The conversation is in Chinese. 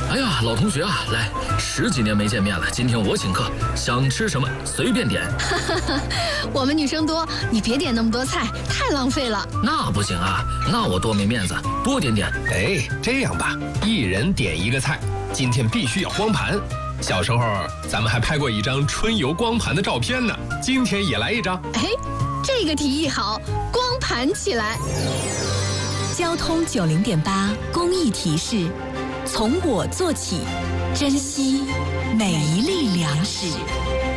哎呀，老同学啊，来，10几年没见面了，今天我请客，想吃什么随便点。 我们女生多，你别点那么多菜，太浪费了。 那不行啊，那我多没面子，多点点。 哎，这样吧，一人点一个菜，今天必须要光盘。小时候咱们还拍过一张春游光盘的照片呢，今天也来一张。 哎，这个提议好，光盘起来。 交通90.8公益提示：从我做起，珍惜每一粒粮食。